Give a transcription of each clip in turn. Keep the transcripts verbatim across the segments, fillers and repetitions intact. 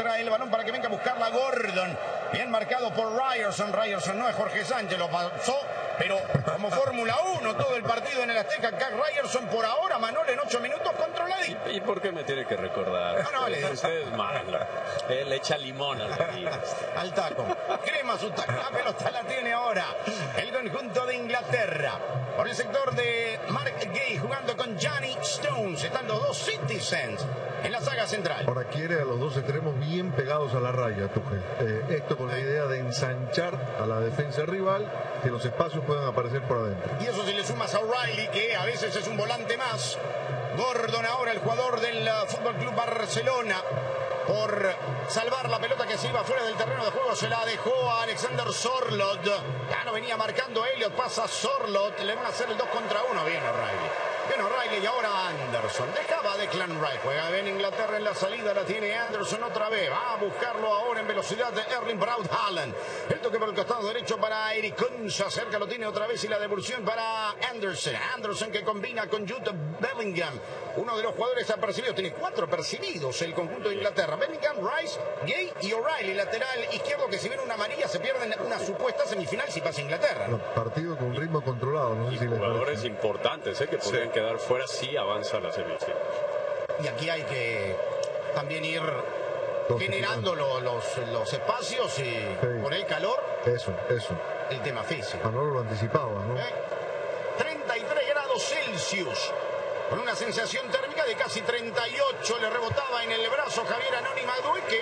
trae el balón para que venga a buscarla Gordon. Bien marcado por Ryerson. Ryerson no es Jorge Sánchez, lo pasó, pero como Fórmula uno todo el partido en el Azteca. Acá Ryerson por ahora, Manolo, en ocho minutos controladito. ¿Y por qué me tiene que recordar? No, no, le... Usted es malo. Él le echa limón al al taco. Crema su taco. La pelota la tiene ahora el conjunto de Inglaterra. Por el sector de Mark Gay jugando con Johnny Stones. Están los dos Citizens en la saga central. Ahora quiere a los dos extremos bien pegados a la raya, Tuchel. Eh, esto con la idea de ensanchar a la defensa rival, que los espacios puedan aparecer por adentro. Y eso si le sumas a O'Reilly, que a veces es un volante más. Gordon ahora, el jugador del uh, Fútbol Club Barcelona, por salvar la pelota que se iba fuera del terreno de juego, se la dejó a Alexander Sorloth. Ya no venía marcando Elliot, pasa Sorloth, le van a hacer el dos contra uno. Bien O'Reilly. Bien O'Reilly y ahora Anderson. Dejaba Declan Rice. Juega bien Inglaterra en la salida. La tiene Anderson otra vez. Va a buscarlo ahora en velocidad de Erling Braut Haaland. El toque por el costado derecho para Eric Concha. Cerca lo tiene otra vez y la devolución para Anderson. Anderson que combina con Jude Bellingham. Uno de los jugadores apercibidos. Tiene cuatro percibidos el conjunto de Inglaterra. Bellingham, Rice, Gay y O'Reilly. Lateral izquierdo que si viene una amarilla se pierden una supuesta semifinal si pasa Inglaterra. No, partido con ritmo controlado. No sé y si jugadores les importantes ¿eh? que podrían sí. quedar fuera si avanza la semifinal. Y aquí hay que también ir Dos generando lo, los, los espacios y sí. por el calor. Eso, eso. El tema físico. Manolo lo anticipaba, ¿no? ¿Eh? treinta y tres grados Celsius. Con una sensación térmica de casi treinta y ocho. Le rebotaba en el brazo Javier Anoni Madueque.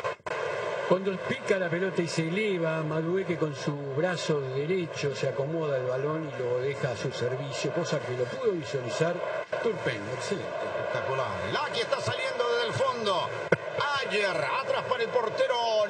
Cuando pica la pelota y se eleva, Madueque con su brazo derecho se acomoda el balón y lo deja a su servicio, cosa que lo pudo visualizar Turpin. Excelente. Espectacular. Lucky está saliendo desde el fondo. Ayer, atrás para el portero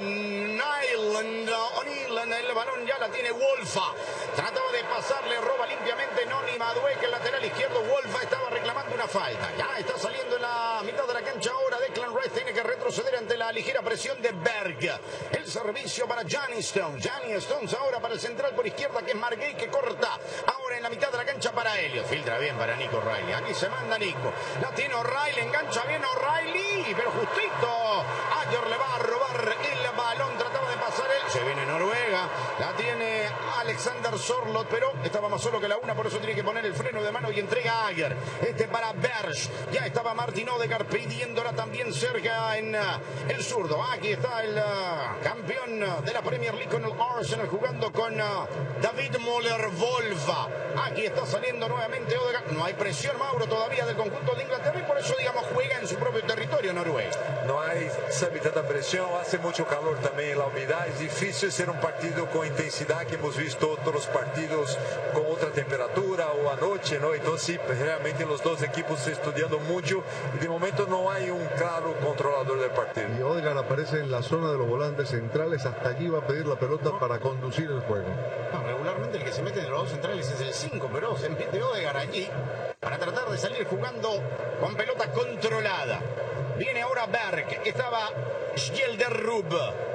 Nyland O'Neill. El balón ya la tiene Wolfa. Trataba de pasarle, roba limpiamente Noni Madueque, el lateral izquierdo. Wolfa estaba reclamando una falta. Ya está saliendo en la mitad de la cancha ahora. Declan Rice tiene que retroceder ante la ligera presión de Berg. El servicio para Johnny Stones. Johnny Stones ahora para el central por izquierda, que es Margay, que corta. Ahora en la mitad de la cancha para Elliot. Filtra bien para Nico O'Reilly. Aquí se manda Nico. La tiene O'Reilly, engancha bien O'Reilly, pero justito. Ayer le va a robar el balón. Trataba de pasar él. Se viene Noruega. La tiene Alexander Sorloth, pero estaba más solo que la una, por eso tiene que poner el freno de mano y entrega a Ayer. Este para Berge. Ya estaba Martin Odegaard pidiéndola también cerca en uh, el zurdo. Aquí está el uh, campeón de la Premier League con el Arsenal jugando con uh, David Moller-Wolfa. Aquí está saliendo nuevamente Odegaard. No hay presión, Mauro, todavía del conjunto de Inglaterra y por eso, digamos, juega en su propio territorio Noruega. No hay, sabe, tanta presión, hace mucho calor también en la humedad. Es difícil ser un partido con intensidad que hemos visto otros partidos con otra temperatura o anoche, ¿no? Entonces, sí, realmente los dos equipos estudiando mucho y de momento no hay un claro controlador del partido. Y Odegaard aparece en la zona de los volantes centrales, hasta allí va a pedir la pelota no. para conducir el juego. No, regularmente el que se mete en los dos centrales es el cinco, pero se mete Odegaard allí para tratar de salir jugando con pelota controlada. Viene ahora Berg, estaba Schjelderrub.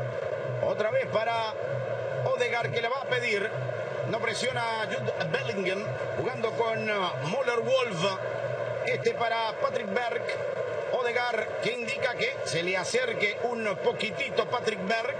Otra vez para Odegaard, que le va a pedir. No presiona Jude Bellingham, jugando con uh, Moller-Wolf. Este para Patrick Berg. Odegaard, que indica que se le acerque un poquitito Patrick Berg.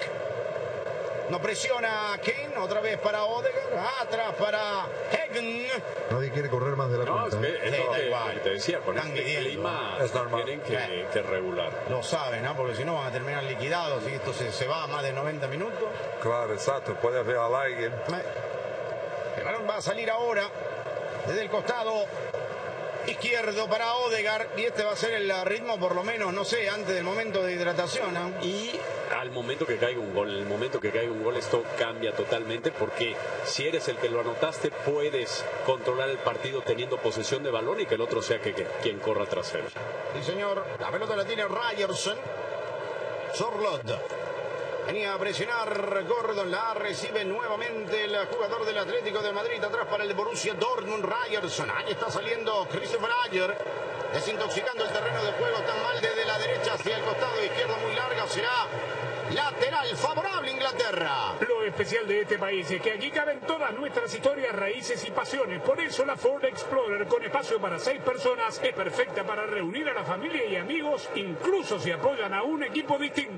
No presiona Kane, otra vez para Odegaard, atrás para Hagen. Nadie quiere correr más de la no, cuenta. Es, que, es sí, lo que igual. te decía, con Están este midiendo, clima es normal. tienen que, eh. que regular. Lo saben, ¿no? Porque si no van a terminar liquidados y esto se, se va a más de noventa minutos. Claro, exacto, puede haber alargue. Eh. El balón va a salir ahora desde el costado izquierdo para Odegaard y este va a ser el ritmo, por lo menos, no sé, antes del momento de hidratación, ¿no? Y al momento que caiga un gol, en el momento que caiga un gol, esto cambia totalmente, porque si eres el que lo anotaste, puedes controlar el partido teniendo posesión de balón y que el otro sea que, que, quien corra tras él. Sí, señor, la pelota la tiene Ryerson. Sorloth venía a presionar Gordon, la recibe nuevamente el jugador del Atlético de Madrid, atrás para el Borussia Dortmund, Ryerson. Ahí está saliendo Christopher Ayer, desintoxicando el terreno de juego, tan mal desde la derecha hacia el costado izquierdo, muy larga, será lateral favorable Inglaterra. Lo especial de este país es que aquí caben todas nuestras historias, raíces y pasiones. Por eso la Ford Explorer, con espacio para seis personas, es perfecta para reunir a la familia y amigos, incluso si apoyan a un equipo distinto.